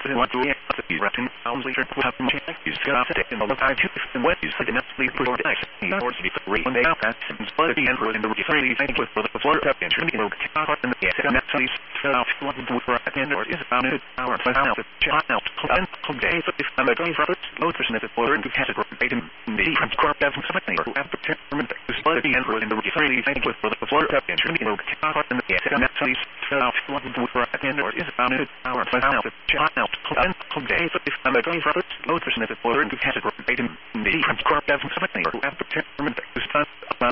what do you have to be wrapped in pounds later to have check is got to take in all the time to and what is the enough sleep for the ice he or to be free when they have that seems but the end in the referee I with for the floor up in the road in the gas and that's fell out what would for and or is about it hour but out the child and someday if I'm a going for it most person is for into category item the different corp has something or after determined is but the end in the referee I with for the floor up in the road in the gas and that's fell out what would for and or is about it hour but out the child and someday if I'm a going for it most person is for into category item the different corp has something or after determined is about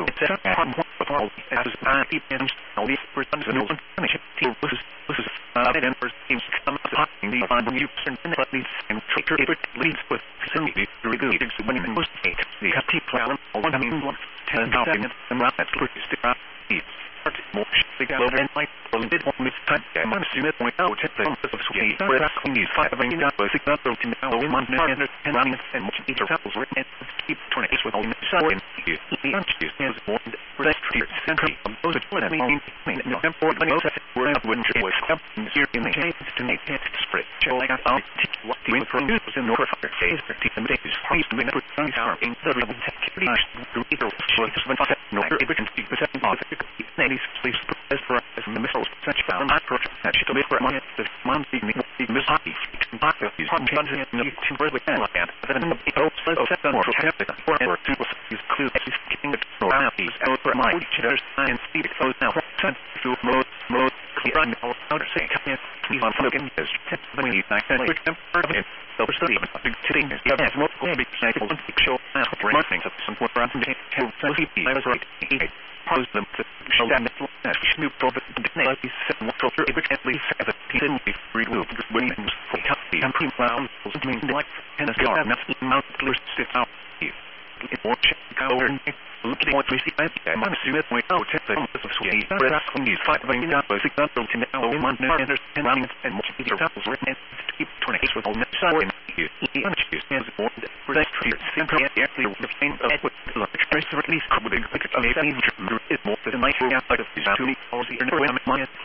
all as I and all these persons and also finish it this is and first seems to come up talking the on you certainly and trigger it leads with facility regulators when you most take the happy plan one mean 10,000 and that's stick out the more the global and like a bit on this time I'm assuming it point out check the sway for that these 5 and got was it not to now in month and running and much each apples written and keep tornadoes with all the sun you stands more for that century of those that mean November when it were out when it was up here in the case to make it spread show like I found what the wind from news in North Africa phase 15 days please to make it hour in the river pretty much the river so it's been no it can speak the second of the please as for as the missiles such found approach that she to make for money the month the Mississippi is on country and the temporary and then the also set on for ever to is clue is keeping it around these out for my teachers and see it goes now to mode clear on all outer say please on looking is when you think that we can perfect so for study today is the best most going to be cycle and show marketing of some for around the I was right pose them to show that Snoop Dogg the seven culture at least as a team we removed when you for copy and pre-round mean like tennis guard nothing mount stick out it won't check over and looking what we see I'm assuming it point out check the sway but when these 5 and got was it not to now in month and running and much easier apples written and to keep tornadoes with all next side you stands for that simply actually the same of what at least could be is more than nice out of these 2 policy